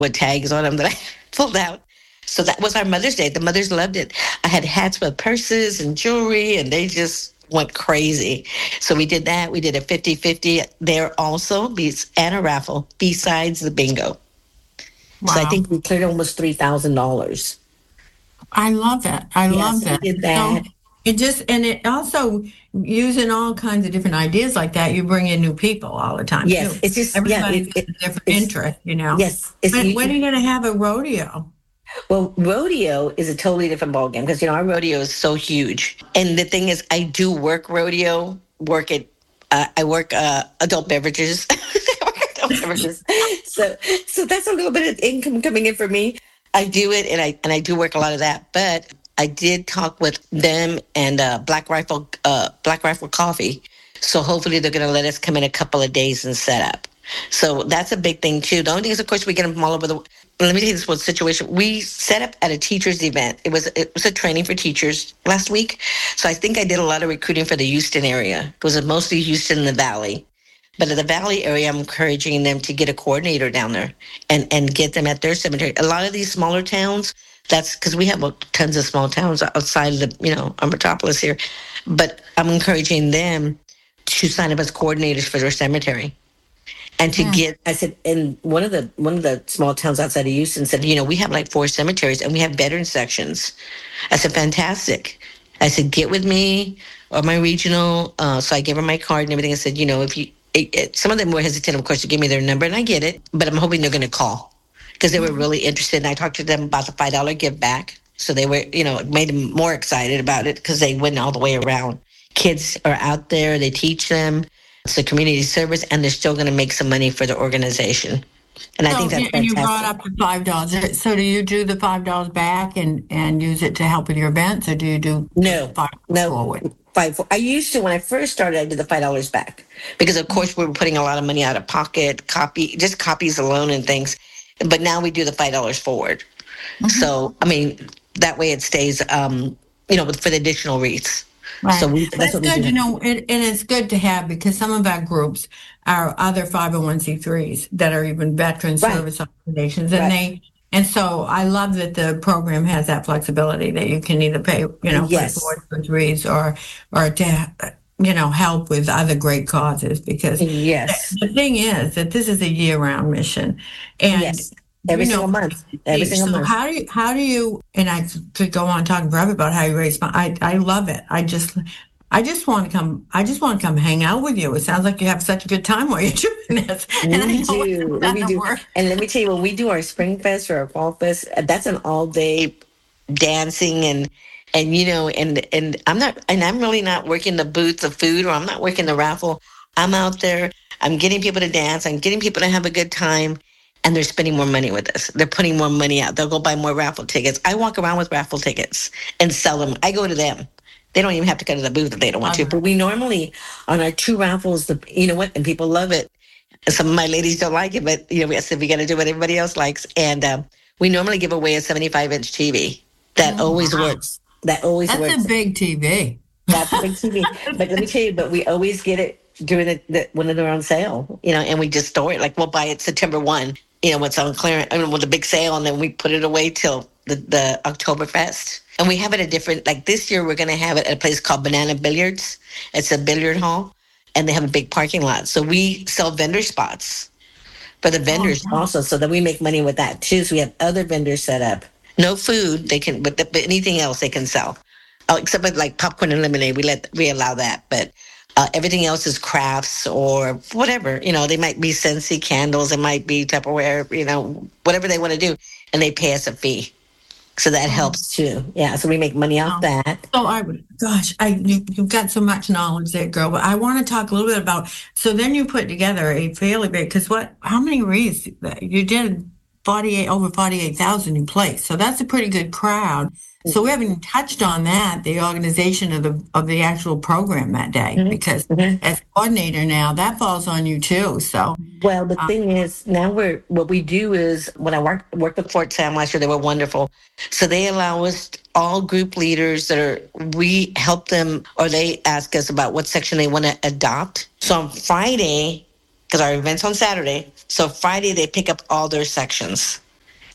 with tags on them that I pulled out. So that was our Mother's Day. The mothers loved it. I had hats with purses and jewelry, and they just went crazy. So we did that. We did a 50-50 there also, and a raffle besides the bingo. So I Wow. think we cleared almost $3,000. I love that. I love Yes, we that. did So that. it also using all kinds of different ideas like that, you bring in new people all the time Yes, too. it's just yeah. Everybody's got a different It's interest, you know. yes. It's When are you going to have a rodeo? well, rodeo is a totally different ballgame because our rodeo is so huge. And the thing is, I do work rodeo. Work it. I work adult beverages. I work adult beverages. So so that's a little bit of income coming in for me. I do it, and I do work a lot of that. But I did talk with them and Black Rifle Coffee. So hopefully they're going to let us come in a couple of days and set up. So that's a big thing too. The only thing is, of course, we get them from all over the. Let me tell you this one situation. We set up at a teachers event. It was a training for teachers last week. So I think I did a lot of recruiting for the Houston area. It was mostly Houston and the Valley. But in the Valley area, I'm encouraging them to get a coordinator down there and get them at their cemetery. A lot of these smaller towns, that's because we have tons of small towns outside of our metropolis here. But I'm encouraging them to sign up as coordinators for their cemetery. And to Yeah. get, I said, and one of the small towns outside of Houston said, we have like 4 cemeteries and we have veteran sections. I said, fantastic. I said, get with me or my regional. So I gave her my card and everything. I said, if you, some of them were hesitant, of course, to give me their number, and I get it, but I'm hoping they're going to call because they were really interested. And I talked to them about the $5 give back. So they were, it made them more excited about it because they went all the way around. Kids are out there, they teach them. It's a community service, and they're still going to make some money for the organization. And I So, think that's and you brought fantastic. up the $5. So do you do the $5 back and use it to help with your events, or do you do No, $5 no. forward? I used to, when I first started, I did the $5 back because, of course, we were putting a lot of money out of pocket, just copies alone and things. But now we do the $5 forward. Mhm. So, I mean, that way it stays, for the additional wreaths. So Right. that's That's what we good, do. and it's good to have because some of our groups are other 501(c)(3)s that are even veteran Right, service organizations, right. and so I love that the program has that flexibility that you can either pay Yes, forward for threes or to, help with other great causes because yes, the thing is that this is a year-round mission, and yes. Every you know single month. Every single so month. how do you and I could go on talking forever about how you raise money. I love it. I just want to come. I just want to come hang out with you. It sounds like you have such a good time while you're doing this, and I We know it's do. a ton We of do. work. And let me tell you, when we do our Spring Fest or our Fall Fest, that's an all day dancing and I'm really not working the booths of food or I'm not working the raffle. I'm out there. I'm getting people to dance. I'm getting people to have a good time. And they're spending more money with us. They're putting more money out. They'll go buy more raffle tickets. I walk around with raffle tickets and sell them. I go to them. They don't even have to go to the booth if they don't want to. But we normally, on our 2 raffles, you know what? And people love it. And some of my ladies don't like it, but I said we got to do what everybody else likes. And we normally give away a 75-inch TV. That Oh, always wow. works. That always That's a works. big TV. That's a big TV. But let me tell you, but we always get it during when they're on sale, and we just store it. Like we'll buy it September 1, what's on clearance, with a big sale, and then we put it away till the Oktoberfest. And we have it at different, like this year, we're going to have it at a place called Banana Billiards. It's a billiard hall, and they have a big parking lot. So we sell vendor spots for the Oh, vendors also, so that we make money with that too. So we have other vendors set up. No food, they can, but anything else they can sell. Oh, except with like popcorn and lemonade, we allow that. But everything else is crafts or whatever. They might be Scentsy candles, it might be Tupperware, whatever they want to do, and they pay us a fee. So that oh, helps too. Yeah, so we make money off oh. that. So you've got so much knowledge there, girl. But I want to talk a little bit about. So then you put together a fairly big. Because how many wreaths you did? 48 over 48,000 in place. So that's a pretty good crowd. So we haven't touched on that, the organization of the actual program that day, Mhm, because mhm. as coordinator now, that falls on you too. So Well, the uh, thing is, now what we do is when I worked with Fort Sam last year, they were wonderful. So they allow us all group leaders we help them or they ask us about what section they want to adopt. So on Friday, because our event's on Saturday, so Friday they pick up all their sections.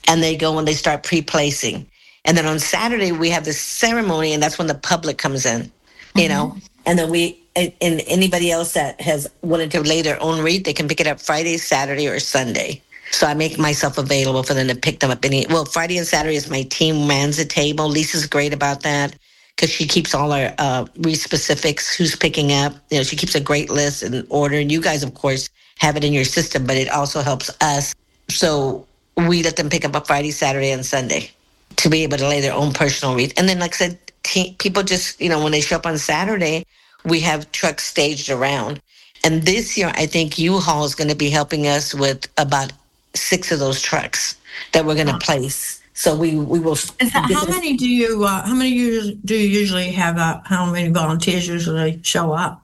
and they go and they start pre-placing. And then on Saturday we have the ceremony, and that's when the public comes in, you know. And then and anybody else that has wanted to lay their own wreath, they can pick it up Friday, Saturday, or Sunday. So I make myself available for them to pick them up. Friday and Saturday is my team mans the table. Lisa's great about that because she keeps all our wreath specifics, who's picking up. You know, she keeps a great list and order. And you guys, of course, have it in your system, but it also helps us. So we let them pick up a Friday, Saturday, and Sunday to be able to lay their own personal wreath. And then, like I said, people just, you know, when they show up on Saturday, we have trucks staged around. And this year, I think U-Haul is going to be helping us with about 6 of those trucks that we're going to place. So we will. How many do you usually have? How many volunteers usually show up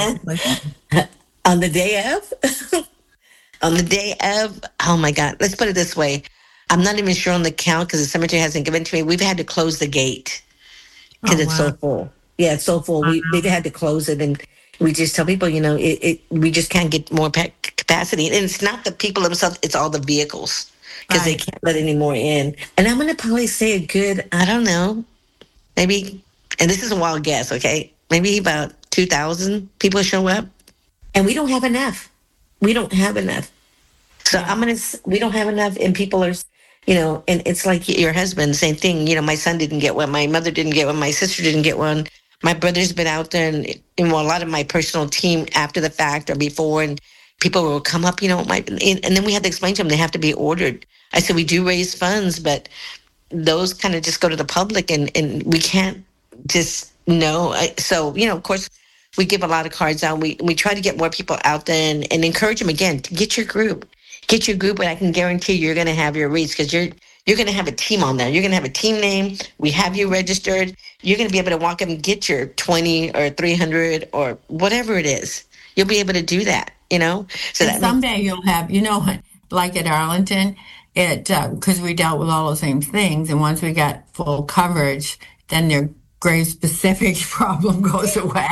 on the day of? On the day of, oh my God, let's put it this way. I'm not even sure on the count because the cemetery hasn't given to me. We've had to close the gate because it's so full. Yeah, it's so full. They've had to close it, and we just tell people, you know, we just can't get more capacity. And it's not the people themselves, it's all the vehicles because they can't let any more in. And I'm going to probably say a good, I don't know, maybe, and this is a wild guess, okay? Maybe about 2,000 people show up. And we don't have enough. We don't have enough. So we don't have enough, and people are, you know, and it's like your husband, same thing. You know, my son didn't get one, my mother didn't get one, my sister didn't get one. My brother's been out there, and a lot of my personal team after the fact or before, and people will come up, you know, and then we have to explain to them they have to be ordered. I said, we do raise funds, but those kind of just go to the public, and we can't just know. So, you know, of course, we give a lot of cards out. We try to get more people out there and encourage them again to get your group. Get your group, and I can guarantee you're going to have your wreaths because you're going to have a team on there. You're going to have a team name. We have you registered. You're going to be able to walk up and get your 20 or 300 or whatever it is. You'll be able to do that, you know? So that someday you'll have, you know, like at Arlington, because we dealt with all the same things. And once we got full coverage, then their grave-specific problem goes away.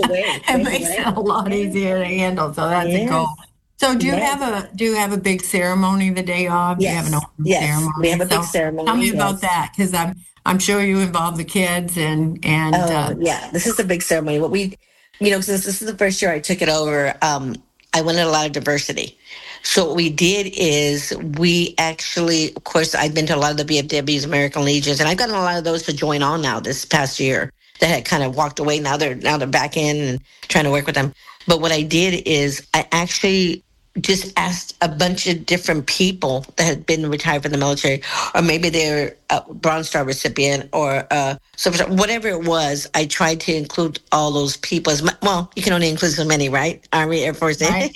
It makes it a lot easier to handle. So that's a goal. So do you have a big ceremony the day of? Yes. Do you have an open ceremony? We have a big ceremony. Tell me about that, because I'm sure you involve the kids and this is a big ceremony. What we, you know, since this is the first year I took it over, I wanted a lot of diversity. So what we did is we actually, of course, I've been to a lot of the BFWs, American Legions, and I've gotten a lot of those to join on now this past year that had kind of walked away. Now they're back in and trying to work with them. But what I did is I actually just asked a bunch of different people that had been retired from the military, or maybe they're a Bronze Star recipient or Silver Star, whatever it was. I tried to include all those people. Well, you can only include so many, right? Army, Air Force. Right.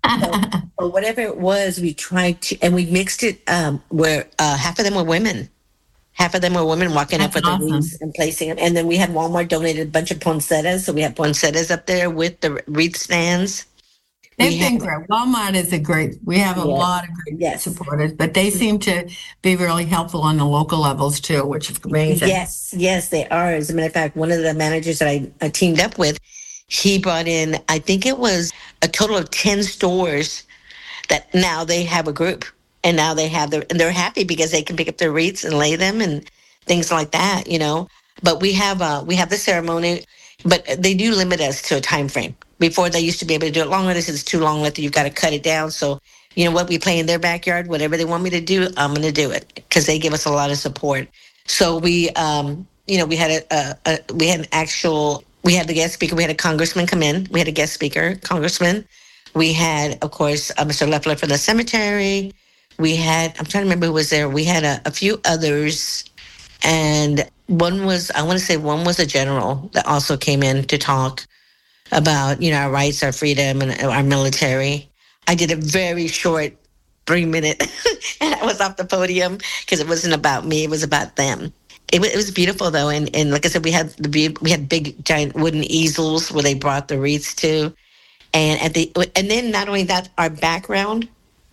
Or whatever it was, we tried to, and we mixed it where half of them were women. Half of them were women walking up with the wreaths and placing them. And then we had Walmart donated a bunch of poinsettias. So we have poinsettias up there with the wreath stands. They've been great. Walmart is we have a lot of great supporters, but they seem to be really helpful on the local levels too, which is amazing. Yes, they are. As a matter of fact, one of the managers that I teamed up with, he brought in, I think it was a total of 10 stores that now they have a group. And now they have and they're happy because they can pick up their wreaths and lay them and things like that, you know. But we have the ceremony, but they do limit us to a time frame. Before they used to be able to do it longer. This is too long. You've got to cut it down. So, you know what, we play in their backyard. Whatever they want me to do, I'm going to do it because they give us a lot of support. So we, you know, we had we had the guest speaker. We had a congressman come in. We had a guest speaker, congressman. We had, of course, Mr. Leffler from the cemetery. We had, I'm trying to remember who was there. We had a few others, and one was a general that also came in to talk about, you know, our rights, our freedom, and our military. I did a very short 3-minute, and I was off the podium because it wasn't about me; it was about them. It was beautiful though, and like I said, we had big giant wooden easels where they brought the wreaths to, and then not only that, our background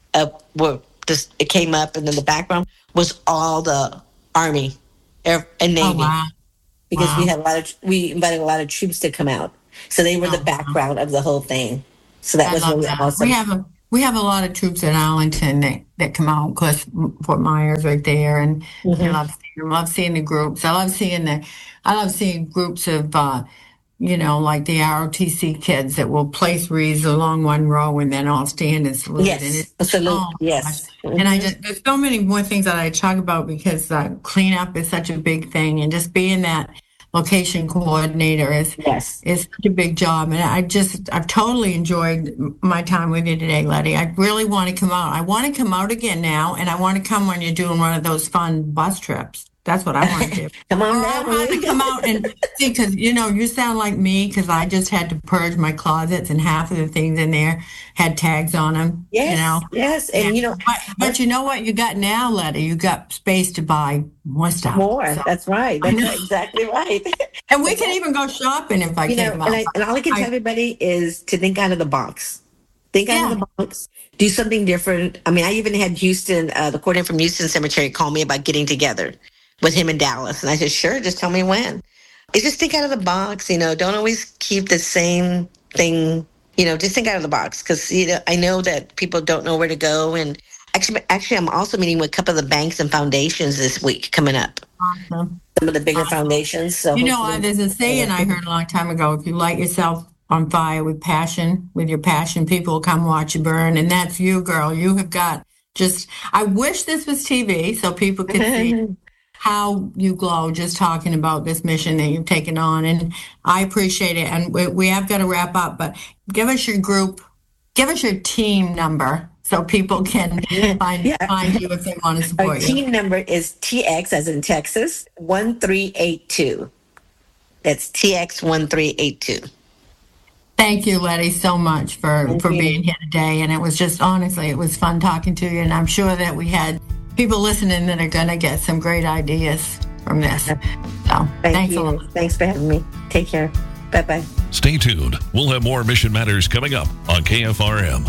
it came up, and then the background was all the Army, Air, and Navy. Oh, wow. Because we invited a lot of troops to come out, so they were the background of the whole thing. So that was really awesome. we have a lot of troops in Arlington that come out, because Fort Myers right there, and I love seeing the groups. I love seeing groups of like the ROTC kids that will place wreaths along one row and then all stand and salute. Yes, salute. Yes. And there's so many more things that I talk about, because cleanup is such a big thing, and just being that location coordinator is such a big job. And I've totally enjoyed my time with you today, Letty. I really want to come out. I want to come out again now, and I want to come when you're doing one of those fun bus trips. That's what I want to do. Come on, I want to come out and see, because you sound like me, because I just had to purge my closets, and half of the things in there had tags on them. Yes, yes, and but you know what you got now, Letty? You got space to buy more stuff. That's right. That's exactly right. And we can even go shopping if I can. And all I can tell everybody is to think out of the box. Think out of the box. Do something different. I mean, I even had Houston, the coordinator from Houston Cemetery, call me about getting together with him in Dallas. And I said, sure, just tell me when. It's just think out of the box, don't always keep the same thing, just think out of the box. Because, I know that people don't know where to go. And actually, I'm also meeting with a couple of the banks and foundations this week coming up. Awesome. Some of the bigger foundations. So there's a saying I heard a long time ago: if you light yourself on fire with your passion, people will come watch you burn. And that's you, girl. You have got I wish this was TV so people could see how you glow just talking about this mission that you've taken on. And I appreciate it. And we have got to wrap up, but give us your team number so people can find you if they want to support you. Our team number is TX, as in Texas, 1382. That's TX 1382. Thank you, Letty, so much for being here today. And it was just, honestly, it was fun talking to you. And I'm sure that we had people listening that are going to get some great ideas from this. So thanks a lot. Thanks for having me. Take care. Bye-bye. Stay tuned. We'll have more Mission Matters coming up on KFRM.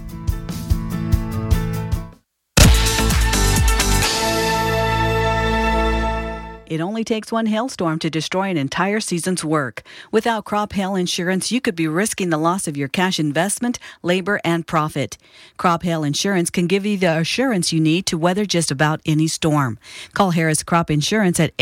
It only takes one hailstorm to destroy an entire season's work. Without crop hail insurance, you could be risking the loss of your cash investment, labor, and profit. Crop hail insurance can give you the assurance you need to weather just about any storm. Call Harris Crop Insurance at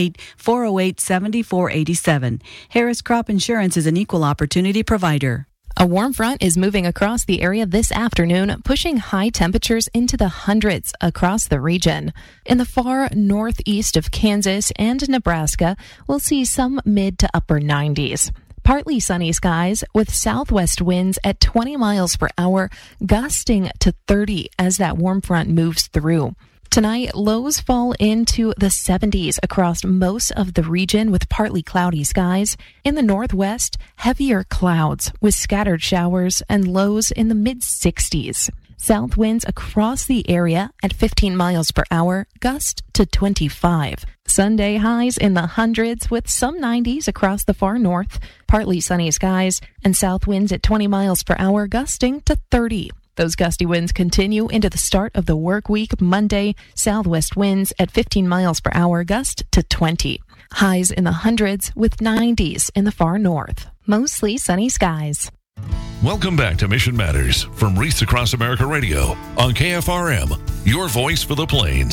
888-408-7487. Harris Crop Insurance is an equal opportunity provider. A warm front is moving across the area this afternoon, pushing high temperatures into the hundreds across the region. In the far northeast of Kansas and Nebraska, we'll see some mid to upper 90s. Partly sunny skies with southwest winds at 20 miles per hour, gusting to 30 as that warm front moves through. Tonight, lows fall into the 70s across most of the region with partly cloudy skies. In the northwest, heavier clouds with scattered showers and lows in the mid-60s. South winds across the area at 15 miles per hour, gust to 25. Sunday highs in the hundreds with some 90s across the far north. Partly sunny skies and south winds at 20 miles per hour, gusting to 30. Those gusty winds continue into the start of the work week Monday. Southwest winds at 15 miles per hour, gust to 20. Highs in the hundreds with 90s in the far north. Mostly sunny skies. Welcome back to Mission Matters from Wreaths Across America Radio on KFRM, your voice for the Plains.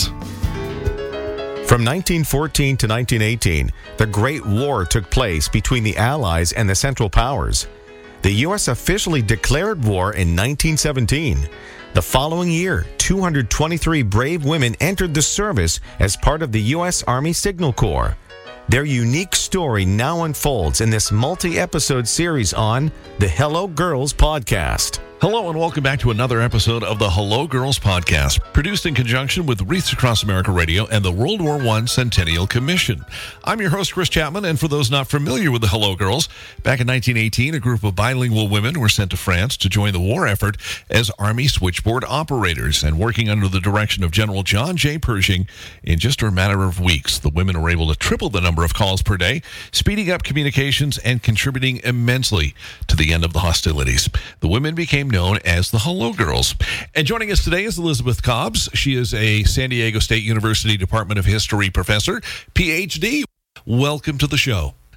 From 1914 to 1918, the Great War took place between the Allies and the Central Powers. The U.S. officially declared war in 1917. The following year, 223 brave women entered the service as part of the U.S. Army Signal Corps. Their unique story now unfolds in this multi-episode series on the Hello Girls podcast. Hello and welcome back to another episode of the Hello Girls podcast, produced in conjunction with Wreaths Across America Radio and the World War I Centennial Commission. I'm your host, Chris Chapman, and for those not familiar with the Hello Girls, back in 1918, a group of bilingual women were sent to France to join the war effort as Army switchboard operators, and working under the direction of General John J. Pershing, in just a matter of weeks, the women were able to triple the number of calls per day, speeding up communications and contributing immensely to the end of the hostilities. The women became known as the Hello Girls. And joining us today is Elizabeth Cobbs. She is a San Diego State University Department of History professor, PhD. Welcome to the show.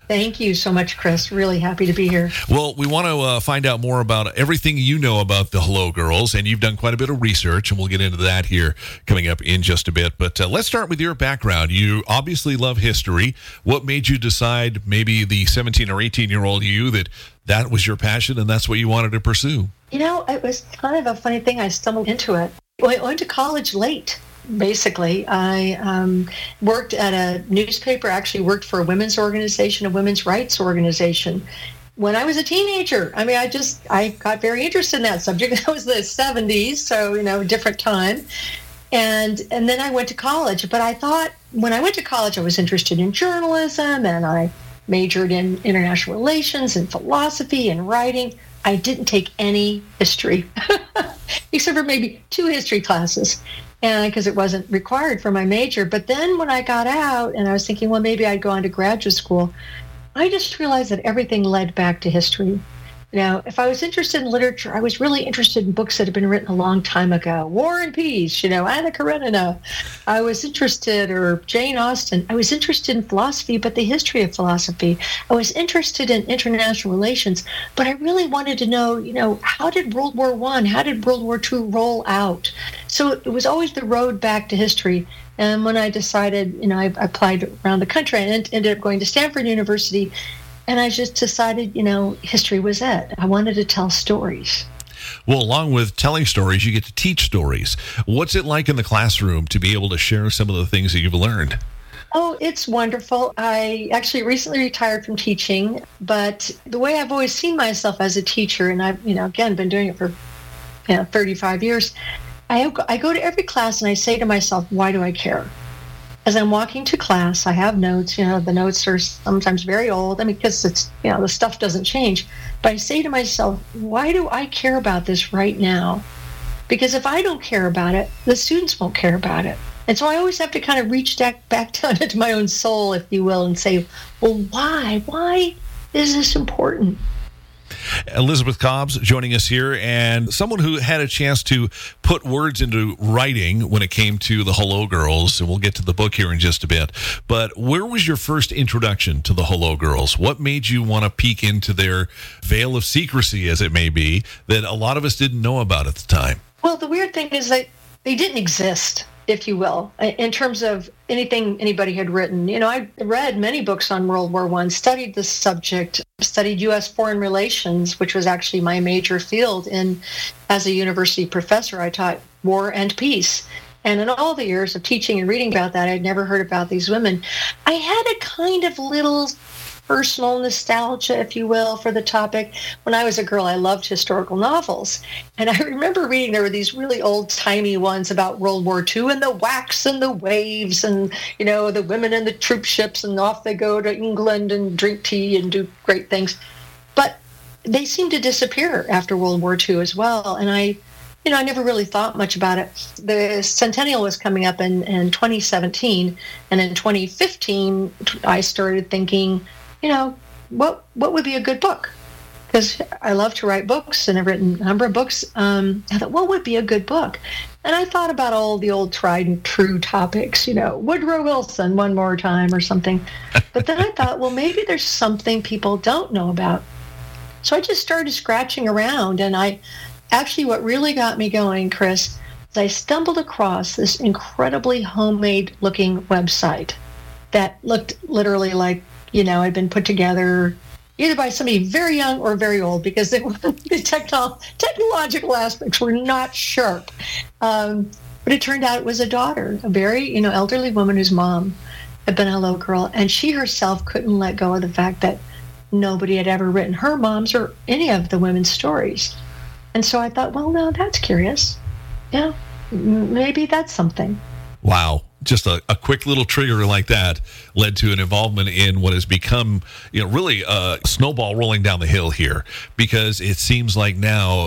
Thank you so much, Chris. Really happy to be here. Well, we want to find out more about everything you know about the Hello Girls, and you've done quite a bit of research, and we'll get into that here coming up in just a bit. But let's start with your background. You obviously love history. What made you decide, maybe the 17 or 18-year-old you, that was your passion and that's what you wanted to pursue? You know, it was kind of a funny thing. I stumbled into it. I went to college late. Basically, I worked at a newspaper, actually worked for a women's organization, a women's rights organization. When I was a teenager, I mean, I got very interested in that subject. That was the 70s, so, different time. And then I went to college. But I thought when I went to college, I was interested in journalism, and I majored in international relations and philosophy and writing. I didn't take any history, except for maybe 2 history classes. And because it wasn't required for my major. But then when I got out and I was thinking, well, maybe I'd go on to graduate school, I just realized that everything led back to history. If I was interested in literature, I was really interested in books that had been written a long time ago. War and Peace, Anna Karenina. I was interested, or Jane Austen. I was interested in philosophy, but the history of philosophy. I was interested in international relations, but I really wanted to know, how did World War I, how did World War II roll out? So it was always the road back to history. And when I decided, I applied around the country and ended up going to Stanford University. And I just decided, history was it. I wanted to tell stories. Well, along with telling stories, you get to teach stories. What's it like in the classroom to be able to share some of the things that you've learned? Oh, it's wonderful. I actually recently retired from teaching, but the way I've always seen myself as a teacher, and I've, again, been doing it for 35 years, I go to every class and I say to myself, why do I care? As I'm walking to class, I have notes. The notes are sometimes very old. Because it's, the stuff doesn't change. But I say to myself, why do I care about this right now? Because if I don't care about it, the students won't care about it. And so I always have to kind of reach back down into my own soul, if you will, and say, well, why? Why is this important? Elizabeth Cobbs joining us here, and someone who had a chance to put words into writing when it came to the Hello Girls, and we'll get to the book here in just a bit. But where was your first introduction to the Hello Girls? What made you want to peek into their veil of secrecy, as it may be, that a lot of us didn't know about at the time? Well, the weird thing is that they didn't exist, if you will, in terms of anything anybody had written. I read many books on World War I, studied the subject, studied U.S. foreign relations, which was actually my major field. And as a university professor, I taught war and peace. And in all the years of teaching and reading about that, I'd never heard about these women. I had a kind of little personal nostalgia, if you will, for the topic. When I was a girl, I loved historical novels. And I remember reading, there were these really old-timey ones about World War II and the whacks and the waves and, the women in the troop ships, and off they go to England and drink tea and do great things. But they seemed to disappear after World War II as well. And I never really thought much about it. The centennial was coming up in 2017. And in 2015, I started thinking, what would be a good book? Because I love to write books, and I've written a number of books. I thought, what would be a good book? And I thought about all the old tried and true topics, Woodrow Wilson one more time or something. But then I thought, well, maybe there's something people don't know about. So I just started scratching around, and what really got me going, Chris, is I stumbled across this incredibly homemade-looking website that looked literally like, had been put together either by somebody very young or very old, because the technological aspects were not sharp. But it turned out it was a daughter, a very, elderly woman whose mom had been a Hello Girl, and she herself couldn't let go of the fact that nobody had ever written her mom's or any of the women's stories. And so I thought, well, no, that's curious. Yeah, maybe that's something. Wow. Just a quick little trigger like that led to an involvement in what has become, really a snowball rolling down the hill here, because it seems like now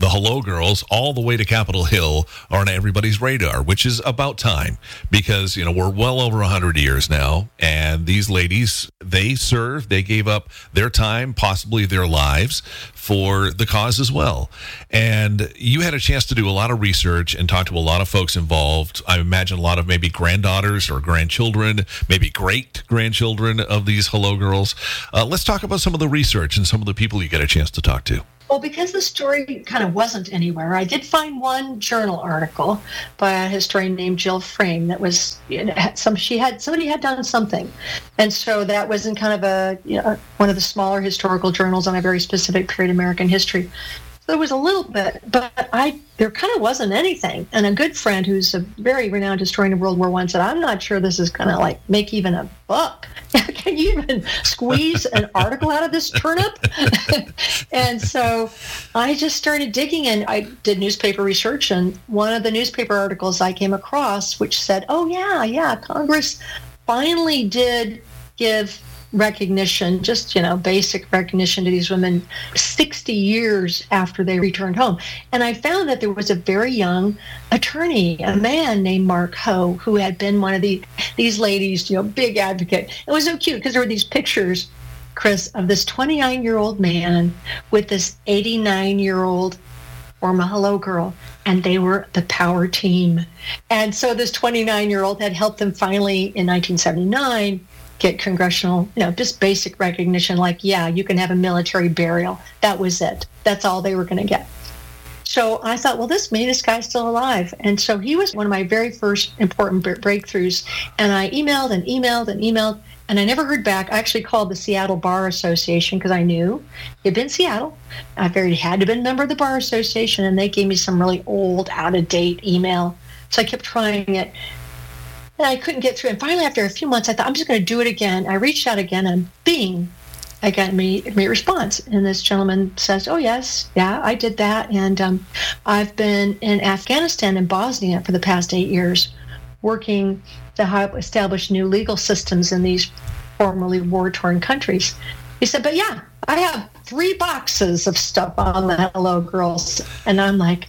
the Hello Girls all the way to Capitol Hill are on everybody's radar, which is about time because, we're well over 100 years now. And these ladies, they gave up their time, possibly their lives for the cause as well. And you had a chance to do a lot of research and talk to a lot of folks involved. I imagine a lot of maybe granddaughters or grandchildren, maybe great-grandchildren of these Hello Girls. Let's talk about some of the research and some of the people you get a chance to talk to. Well, because the story kind of wasn't anywhere, I did find one journal article by a historian named Jill Frame that was somebody had done something, and so that was in kind of one of the smaller historical journals on a very specific period of American history. There was a little bit, but there kind of wasn't anything. And a good friend who's a very renowned historian of World War I said, I'm not sure this is going to make even a book. Can you even squeeze an article out of this turnip? And so I just started digging, and I did newspaper research. And one of the newspaper articles I came across, which said, Congress finally did give recognition, just, basic recognition to these women 60 years after they returned home. And I found that there was a very young attorney, a man named Mark Ho, who had been one of these ladies, big advocate. It was so cute because there were these pictures, Chris, of this 29-year-old man with this 89-year-old former Hello Girl, and they were the power team. And so this 29-year-old had helped them finally in 1979 get congressional, just basic recognition, you can have a military burial. That was it. That's all they were going to get. So I thought, well, this guy's still alive. And so he was one of my very first important breakthroughs. And I emailed, and I never heard back. I actually called the Seattle Bar Association because I knew he'd been in Seattle. I figured he had to have been a member of the Bar Association, and they gave me some really old, out-of-date email. So I kept trying it. And I couldn't get through. And finally, after a few months, I thought, I'm just going to do it again. I reached out again, and bing, I got a response. And this gentleman says, oh, yes, I did that. And I've been in Afghanistan and Bosnia for the past 8 years, working to help establish new legal systems in these formerly war-torn countries. He said, but I have 3 boxes of stuff on the Hello Girls. And I'm like,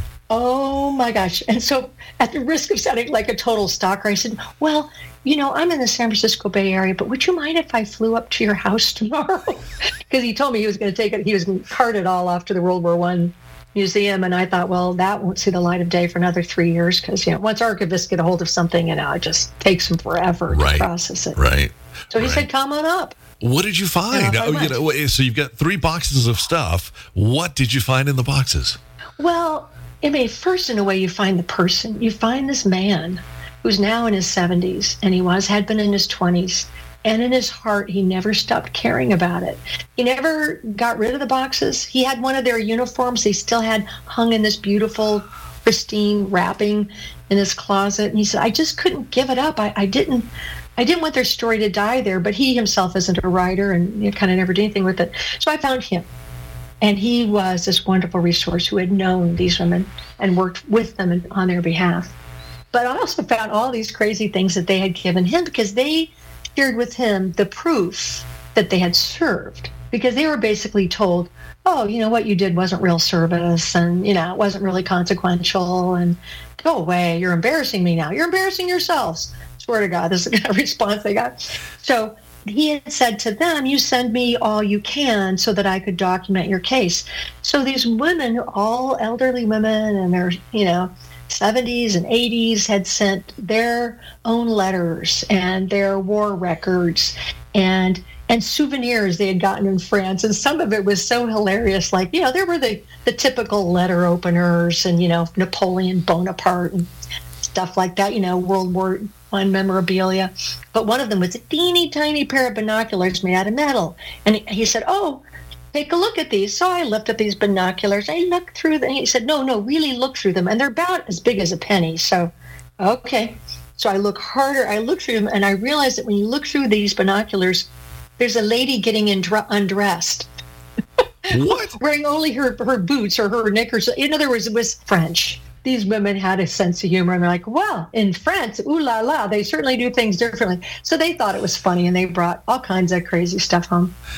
oh my gosh. And so at the risk of sounding like a total stalker, I said, well, I'm in the San Francisco Bay Area, but would you mind if I flew up to your house tomorrow? Because he told me he was going to take it, he was going to cart it all off to the World War I museum. And I thought, well, that won't see the light of day for another 3 years because, once archivists get a hold of something, it just takes them forever to process it. Right. So he said, come on up. What did you find? So you've got 3 boxes of stuff. What did you find in the boxes? Well, first, in a way, you find the person. You find this man who's now in his 70s, and had been in his 20s. And in his heart, he never stopped caring about it. He never got rid of the boxes. He had one of their uniforms he still had hung in this beautiful, pristine wrapping in his closet. And he said, I just couldn't give it up. I didn't want their story to die there, but he himself isn't a writer and kind of never did anything with it. So I found him. And he was this wonderful resource who had known these women and worked with them on their behalf. But I also found all these crazy things that they had given him because they shared with him the proof that they had served. Because they were basically told, oh, what you did wasn't real service and, it wasn't really consequential and go away. You're embarrassing me now. You're embarrassing yourselves. Swear to God, this is the kind of response they got. So he had said to them, you send me all you can so that I could document your case. So these women, all elderly women in their, 70s and 80s, had sent their own letters and their war records and souvenirs they had gotten in France. And some of it was so hilarious. There were the typical letter openers and, Napoleon Bonaparte and stuff like that, World War I memorabilia. But one of them was a teeny tiny pair of binoculars made out of metal. And he said, oh, take a look at these. So I lifted up these binoculars. I looked through them. He said, no, really look through them. And they're about as big as a penny. So, okay. So I look harder. I look through them, and I realized that when you look through these binoculars, there's a lady getting undressed. What? Wearing only her boots or her knickers. In other words, it was French. These women had a sense of humor, and they're like, well, in France, ooh la la, they certainly do things differently. So they thought it was funny, and they brought all kinds of crazy stuff home.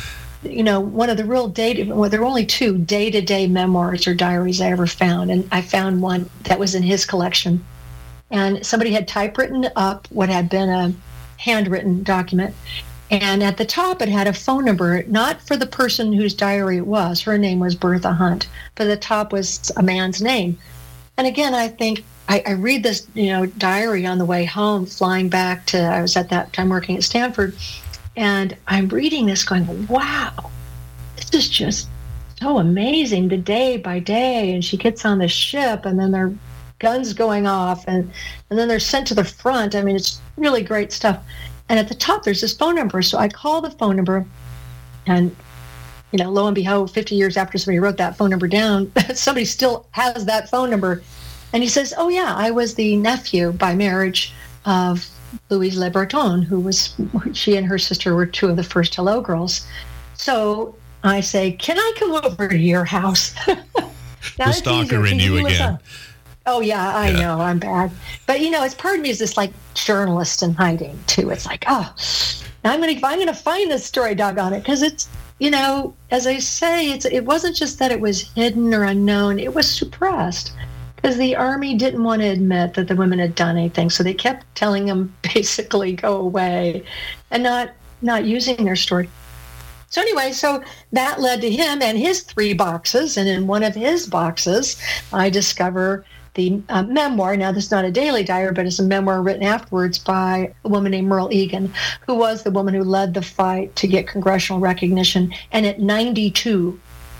one of the real there were only 2 day-to-day memoirs or diaries I ever found. And I found one that was in his collection. And somebody had typewritten up what had been a handwritten document. And at the top, it had a phone number, not for the person whose diary it was. Her name was Bertha Hunt. But the top was a man's name. And again, I think I read this, diary on the way home, flying back to, I was at that time working at Stanford, and I'm reading this going, wow, this is just so amazing, the day by day. And she gets on the ship, and then there are guns going off, and then they're sent to the front. I mean, it's really great stuff. And at the top, there's this phone number. So I call the phone number, and lo and behold, 50 years after somebody wrote that phone number down, somebody still has that phone number. And he says, oh, yeah, I was the nephew by marriage of Louise Le Breton, she and her sister were 2 of the first Hello Girls. So I say, can I come over to your house? The stalker in you again. Oh, yeah, I know, I'm bad. But, it's part of me is this like journalist in hiding, too. It's like, I'm going to find this story, doggone it, because it's, as I say, it wasn't just that it was hidden or unknown, it was suppressed. Because the Army didn't want to admit that the women had done anything, so they kept telling them basically go away and not using their story. So anyway, so that led to him and his 3 boxes, and in one of his boxes, I discover the memoir. Now, this is not a daily diary, but it's a memoir written afterwards by a woman named Merle Egan, who was the woman who led the fight to get congressional recognition, and at 92,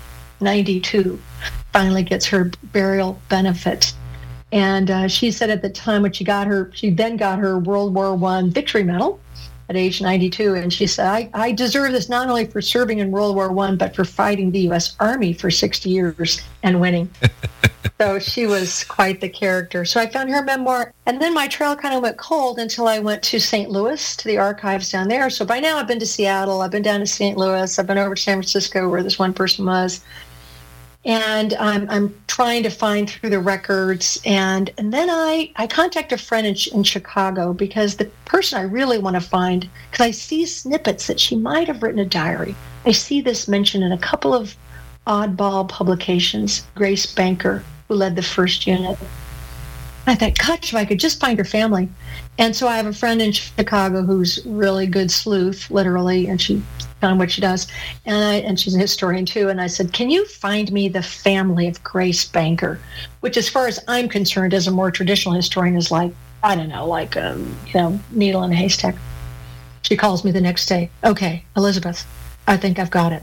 finally gets her burial benefit. And she said at the time when she then got her World War I Victory Medal at age 92. And she said, I deserve this not only for serving in World War I, but for fighting the U.S. Army for 60 years and winning. So she was quite the character. So I found her memoir. And then my trail kind of went cold until I went to St. Louis, to the archives down there. So by now I've been to Seattle, I've been down to St. Louis, I've been over to San Francisco where this one person was. And I'm trying to find through the records. And then I contact a friend in Chicago, because the person I really want to find, because I see snippets that she might have written a diary. I see this mentioned in a couple of oddball publications, Grace Banker, who led the first unit. I thought, gosh, if I could just find her family. And so I have a friend in Chicago who's really good sleuth, literally, and she found what she does. And she's a historian too. And I said, can you find me the family of Grace Banker? Which, as far as I'm concerned, as a more traditional historian, is like, I don't know, like needle in a haystack. She calls me the next day. Okay, Elizabeth, I think I've got it.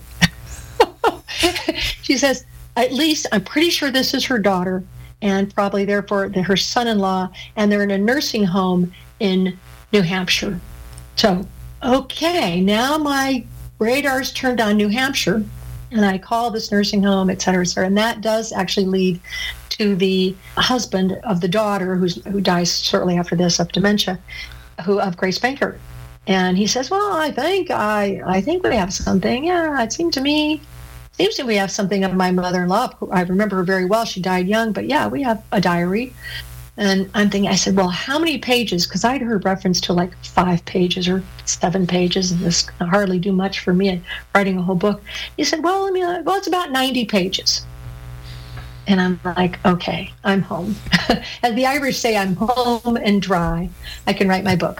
She says, at least I'm pretty sure this is her daughter, and probably therefore her son-in-law, and they're in a nursing home in New Hampshire. So, okay, now my radar's turned on New Hampshire, and I call this nursing home, et cetera, and that does actually lead to the husband of the daughter who dies shortly after this of dementia, of Grace Banker. And he says, well, I think we have something. Yeah, it seems to me we have something of my mother-in-law. I remember her very well. She died young, but yeah, we have a diary. And I'm thinking, I said, well, how many pages? Because I'd heard reference to like 5 pages or 7 pages, and this can hardly do much for me writing a whole book. He said, well, it's about 90 pages. And I'm like, okay, I'm home. As the Irish say, I'm home and dry. I can write my book.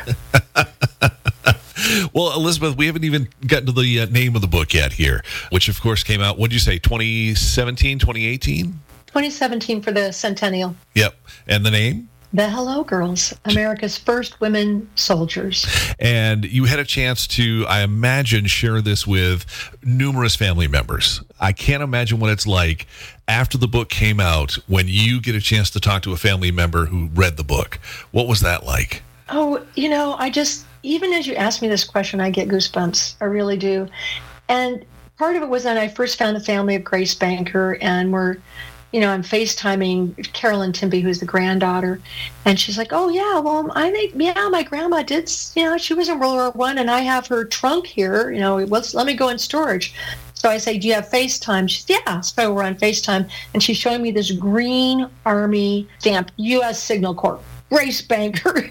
Well, Elizabeth, we haven't even gotten to the name of the book yet here, which, of course, came out, what did you say, 2017, 2018? 2017 for the centennial. Yep. And the name? The Hello Girls, America's First Women Soldiers. And you had a chance to, I imagine, share this with numerous family members. I can't imagine what it's like after the book came out when you get a chance to talk to a family member who read the book. What was that like? Oh, even as you ask me this question, I get goosebumps. I really do. And part of it was when I first found the family of Grace Banker, and I'm FaceTiming Carolyn Timby, who's the granddaughter. And she's like, oh, yeah, well, I think, my grandma did, she was in World War I, and I have her trunk here, let me go in storage. So I say, do you have FaceTime? She said, yeah. So we're on FaceTime, and she's showing me this green Army stamp, U.S. Signal Corps. Grace Banker,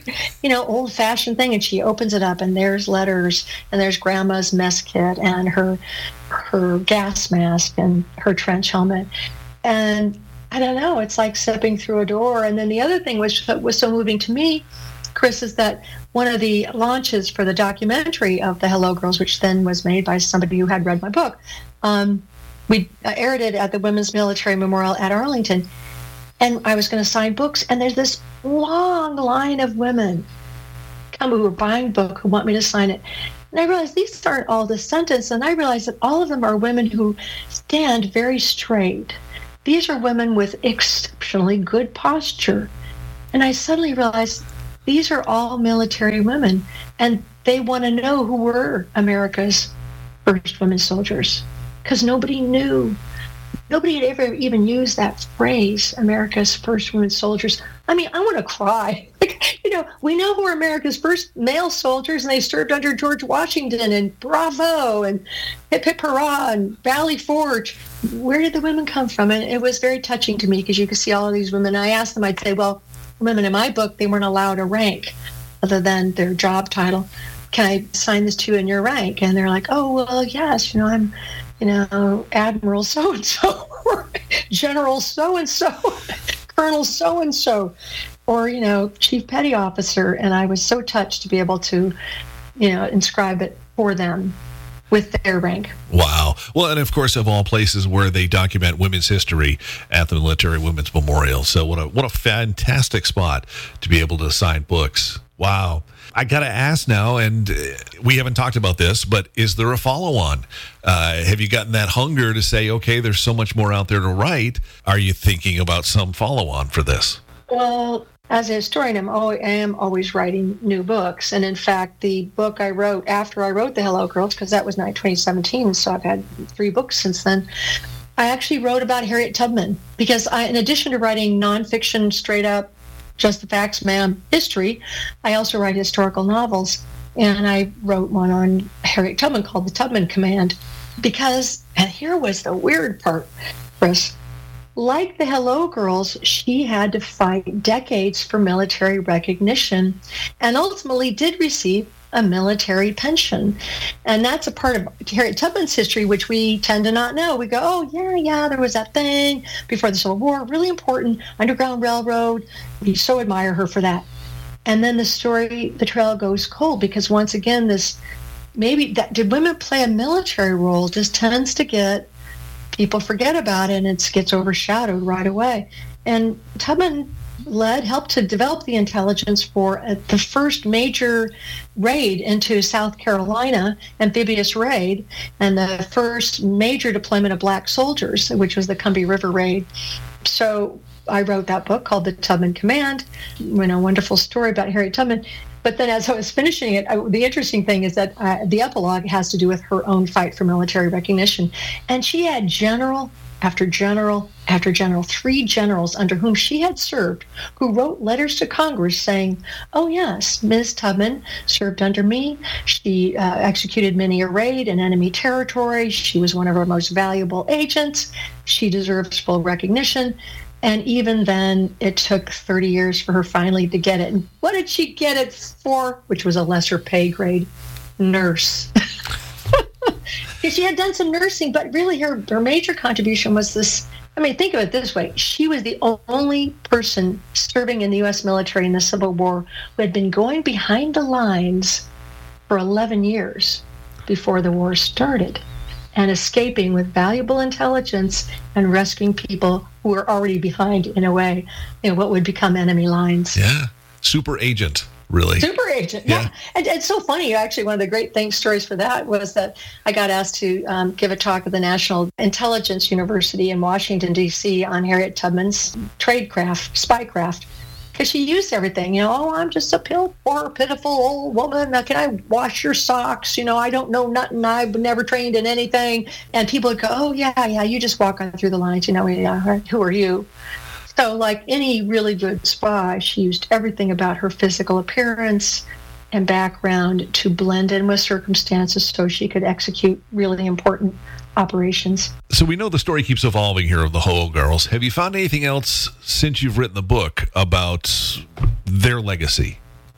old-fashioned thing, and she opens it up, and there's letters, and there's Grandma's mess kit, and her her gas mask and her trench helmet. And I don't know, it's like stepping through a door. And then the other thing was so moving to me, Chris, is that one of the launches for the documentary of the Hello Girls, which then was made by somebody who had read my book, we aired it at the Women's Military Memorial at Arlington. And I was going to sign books, and there's this long line of women who are buying book who want me to sign it. And I realized these aren't all descendants, and I realized that all of them are women who stand very straight. These are women with exceptionally good posture. And I suddenly realized these are all military women, and they want to know who were America's first women soldiers, because nobody knew. Nobody had ever even used that phrase, America's first women soldiers. I mean, I want to cry. We know who were America's first male soldiers, and they served under George Washington and Bravo and Hip Hip Hurrah and Valley Forge. Where did the women come from? And it was very touching to me because you could see all of these women. I asked them, I'd say, well, women in my book, they weren't allowed a rank other than their job title. Can I sign this to you in your rank? And they're like, oh, well, yes, I'm Admiral so-and-so, or General so-and-so, Colonel so-and-so, or, Chief Petty Officer. And I was so touched to be able to, inscribe it for them with their rank. Wow. Well, and of course, of all places where they document women's history at the Military Women's Memorial. So what a fantastic spot to be able to sign books. Wow. I got to ask now, and we haven't talked about this, but is there a follow-on? Have you gotten that hunger to say, okay, there's so much more out there to write? Are you thinking about some follow-on for this? Well, as a historian, I am always writing new books. And in fact, the book I wrote after I wrote The Hello Girls, because that was 2017, so I've had 3 books since then, I actually wrote about Harriet Tubman, because in addition to writing nonfiction, straight up, just the facts, ma'am, history, I also write historical novels. And I wrote one on Harriet Tubman called The Tubman Command, because, and here was the weird part, Chris, like the Hello Girls, she had to fight decades for military recognition and ultimately did receive a military pension. And that's a part of Harriet Tubman's history, which we tend to not know. We go, oh, yeah, there was that thing before the Civil War, really important, Underground Railroad. We so admire her for that. And then the trail goes cold, because once again, did women play a military role just tends to get, people forget about it, and it gets overshadowed right away. And Tubman helped to develop the intelligence for the first major raid into South Carolina, amphibious raid, and the first major deployment of black soldiers, which was the Combahee River raid. So I wrote that book called The Tubman Command, wonderful story about Harriet Tubman. But then as I was finishing it, the interesting thing is that the epilogue has to do with her own fight for military recognition. And she had general after general after general, 3 generals under whom she had served, who wrote letters to Congress saying, oh yes, Ms. Tubman served under me. She executed many a raid in enemy territory. She was one of our most valuable agents. She deserves full recognition. And even then, it took 30 years for her finally to get it. And what did she get it for? Which was a lesser pay grade, nurse. She had done some nursing, but really her major contribution was this. I mean, think of it this way. She was the only person serving in the U.S. military in the Civil War who had been going behind the lines for 11 years before the war started and escaping with valuable intelligence and rescuing people who were already behind, in a way, what would become enemy lines. Yeah. Super agent. Really? Super agent, yeah. And it's so funny, actually, one of the great stories for that was that I got asked to give a talk at the National Intelligence University in Washington, D.C. on Harriet Tubman's spycraft, because she used everything. I'm just a poor, pitiful old woman. Now, can I wash your socks? I don't know nothing. I've never trained in anything. And people would go, oh, yeah, you just walk on through the lines. Who are you? So like any really good spy, she used everything about her physical appearance and background to blend in with circumstances so she could execute really important operations. So we know the story keeps evolving here of the Hello Girls. Have you found anything else since you've written the book about their legacy?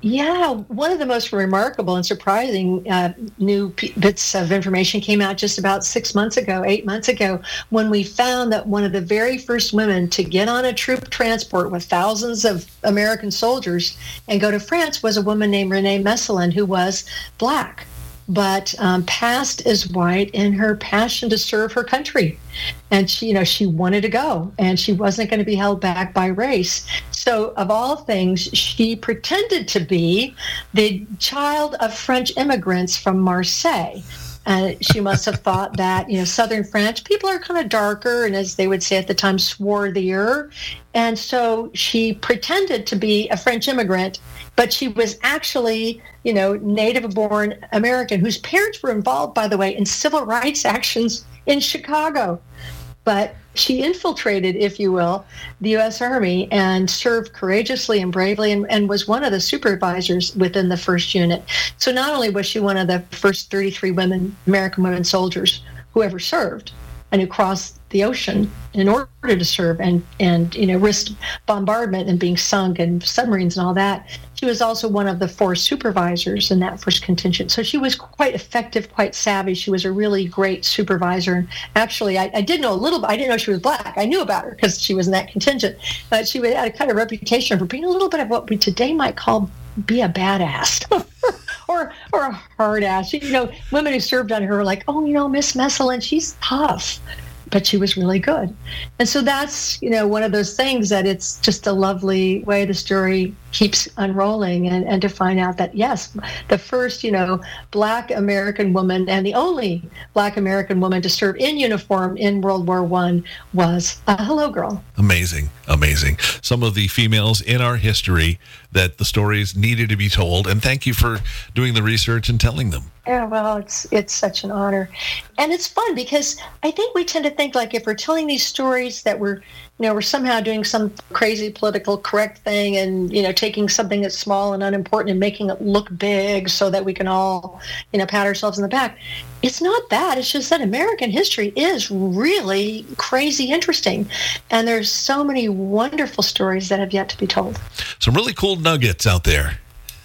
Yeah, one of the most remarkable and surprising new bits of information came out just about 8 months ago, when we found that one of the very first women to get on a troop transport with thousands of American soldiers and go to France was a woman named Renee Messelin, who was Black, but passed as white in her passion to serve her country. And she wanted to go, and she wasn't going to be held back by race. So of all things, she pretended to be the child of French immigrants from Marseille. She must have thought that, southern French people are kind of darker and, as they would say at the time, swarthier. And so she pretended to be a French immigrant, but she was actually, native-born American whose parents were involved, by the way, in civil rights actions in Chicago. But she infiltrated, if you will, the U.S. Army and served courageously and bravely, and was one of the supervisors within the 1st Unit. So not only was she one of the first 33 American women soldiers who ever served and who crossed the ocean in order to serve and risked bombardment and being sunk and submarines and all that, she was also one of the 4 supervisors in that first contingent. So she was quite effective, quite savvy. She was a really great supervisor. And actually, I did know a little bit. I didn't know she was Black. I knew about her because she was in that contingent. But she had a kind of reputation for being a little bit of what we today might call be a badass. or a hard ass. Women who served under her were like, Miss Messelin, she's tough. But she was really good. And so that's, one of those things that it's just a lovely way the story keeps unrolling, and to find out that, yes, the first, Black American woman and the only Black American woman to serve in uniform in World War I was a Hello Girl. Amazing. Some of the females in our history that the stories needed to be told. And thank you for doing the research and telling them. Yeah, well, it's such an honor. And it's fun because I think we tend to think like if we're telling these stories that we're somehow doing some crazy political correct thing and, taking something that's small and unimportant and making it look big so that we can all, pat ourselves in the back. It's not that. It's just that American history is really crazy interesting. And there's so many wonderful stories that have yet to be told. Some really cool nuggets out there.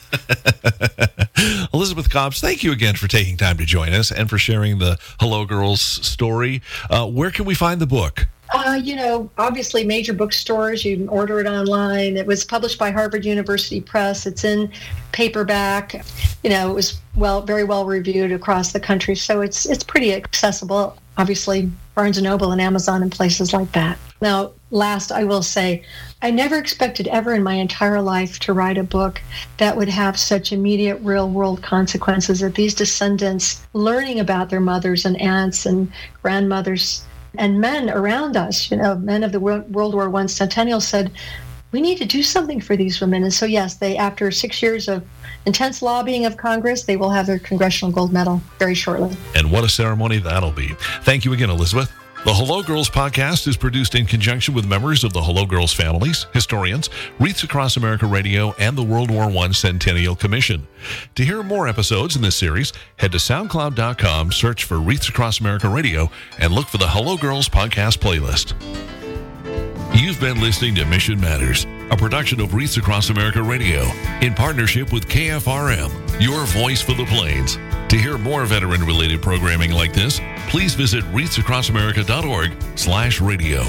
Elizabeth Cobbs, thank you again for taking time to join us and for sharing the Hello Girls story. Where can we find the book? Obviously major bookstores. You can order it online. It was published by Harvard University Press. It's in paperback. It was very well reviewed across the country. So it's pretty accessible. Obviously, Barnes & Noble and Amazon and places like that. Now, last, I will say, I never expected ever in my entire life to write a book that would have such immediate real-world consequences, that these descendants learning about their mothers and aunts and grandmothers and men around us, men of the World War I centennial said, we need to do something for these women. And so, yes, they, after 6 years of intense lobbying of Congress, they will have their Congressional Gold Medal very shortly. And what a ceremony that'll be. Thank you again, Elizabeth. The Hello Girls podcast is produced in conjunction with members of the Hello Girls families, historians, Wreaths Across America Radio, and the World War I Centennial Commission. To hear more episodes in this series, head to SoundCloud.com, search for Wreaths Across America Radio, and look for the Hello Girls podcast playlist. You've been listening to Mission Matters, a production of Wreaths Across America Radio, in partnership with KFRM, your voice for the Plains. To hear more veteran-related programming like this, please visit wreathsacrossamerica.org/radio.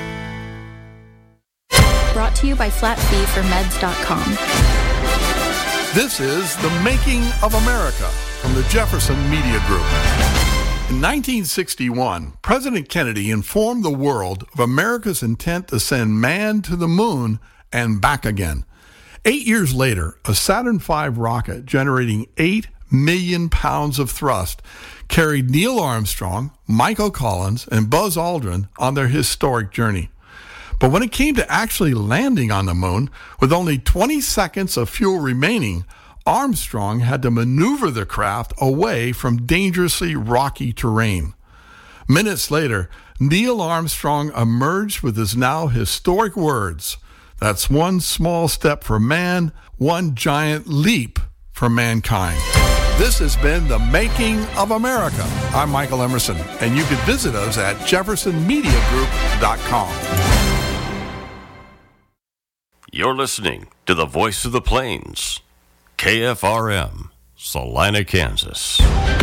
Brought to you by flatfeeformeds.com. This is The Making of America from the Jefferson Media Group. In 1961, President Kennedy informed the world of America's intent to send man to the moon and back again. 8 years later, a Saturn V rocket generating 8 million pounds of thrust carried Neil Armstrong, Michael Collins, and Buzz Aldrin on their historic journey. But when it came to actually landing on the moon, with only 20 seconds of fuel remaining, Armstrong had to maneuver the craft away from dangerously rocky terrain. Minutes later, Neil Armstrong emerged with his now historic words, "That's one small step for man, one giant leap for mankind." This has been The Making of America. I'm Michael Emerson, and you can visit us at jeffersonmediagroup.com. You're listening to the Voice of the Plains. KFRM, Salina, Kansas.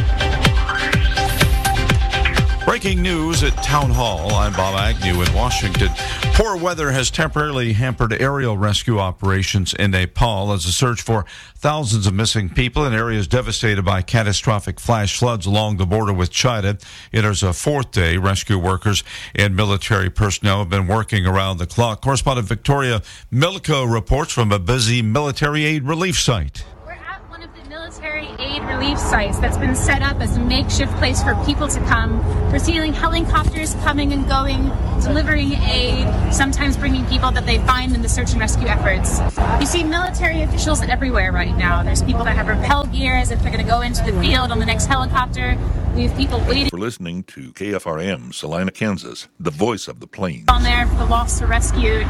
Breaking news at Town Hall. I'm Bob Agnew in Washington. Poor weather has temporarily hampered aerial rescue operations in Nepal as a search for thousands of missing people in areas devastated by catastrophic flash floods along the border with China enters a fourth day. Rescue workers and military personnel have been working around the clock. Correspondent Victoria Milko reports from a busy military aid relief site. Military aid relief sites that's been set up as a makeshift place for people to come. We're seeing helicopters coming and going, delivering aid, sometimes bringing people that they find in the search and rescue efforts. You see military officials everywhere right now. There's people that have rappel gear as if they're going to go into the field on the next helicopter. We have people waiting. We're listening to KFRM, Salina, Kansas, the voice of the plains. On there for the lost or rescued.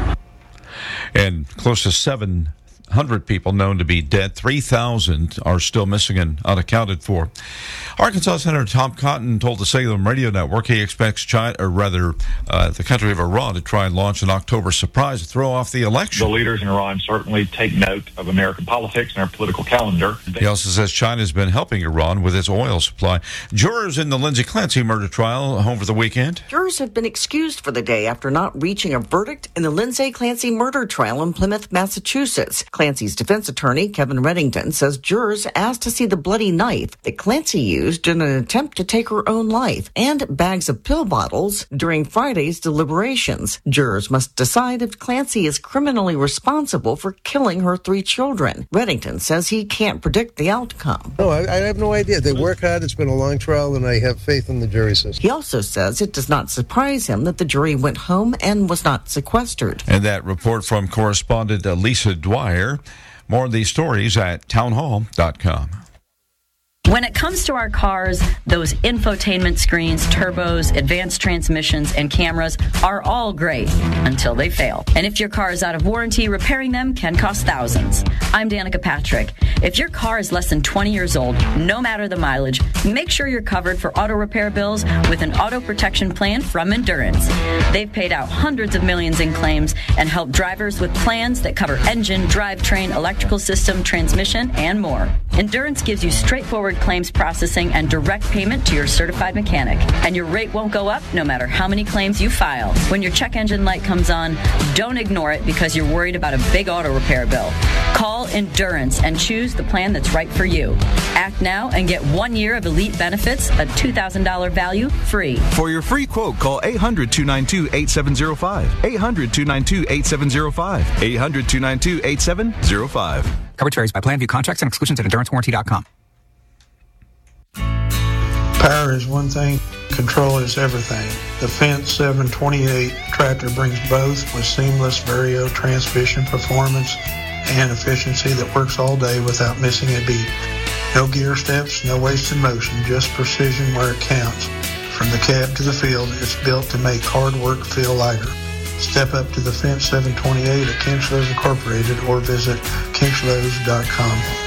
And close to 700 people known to be dead. 3,000 are still missing and unaccounted for. Arkansas Senator Tom Cotton told the Salem Radio Network he expects China, or rather the country of Iran, to try and launch an October surprise to throw off the election. The leaders in Iran certainly take note of American politics and our political calendar. He also says China has been helping Iran with its oil supply. Jurors in the Lindsay Clancy murder trial home for the weekend. Jurors have been excused for the day after not reaching a verdict in the Lindsay Clancy murder trial in Plymouth, Massachusetts. Clancy's defense attorney, Kevin Reddington, says jurors asked to see the bloody knife that Clancy used in an attempt to take her own life and bags of pill bottles during Friday's deliberations. Jurors must decide if Clancy is criminally responsible for killing her 3 children. Reddington says he can't predict the outcome. No, I have no idea. They work hard. It's been a long trial, and I have faith in the jury system. He also says it does not surprise him that the jury went home and was not sequestered. And that report from correspondent Lisa Dwyer. More of these stories at townhall.com. When it comes to our cars, those infotainment screens, turbos, advanced transmissions, and cameras are all great until they fail. And if your car is out of warranty, repairing them can cost thousands. I'm Danica Patrick. If your car is less than 20 years old, no matter the mileage, make sure you're covered for auto repair bills with an auto protection plan from Endurance. They've paid out hundreds of millions in claims and help drivers with plans that cover engine, drivetrain, electrical system, transmission, and more. Endurance gives you straightforward claims processing and direct payment to your certified mechanic. And your rate won't go up no matter how many claims you file. When your check engine light comes on, don't ignore it because you're worried about a big auto repair bill. Call Endurance and choose the plan that's right for you. Act now and get 1 year of elite benefits, a $2,000 value, free. For your free quote, call 800-292-8705. 800-292-8705. 800-292-8705. Coverage varies by plan. View contracts and exclusions at EnduranceWarranty.com. Power is one thing, control is everything. The Fendt 728 tractor brings both with seamless Vario transmission performance and efficiency that works all day without missing a beat. No gear steps, no wasted motion, just precision where it counts. From the cab to the field, it's built to make hard work feel lighter. Step up to the Fendt 728 at Kinchlows Incorporated or visit kinchlows.com.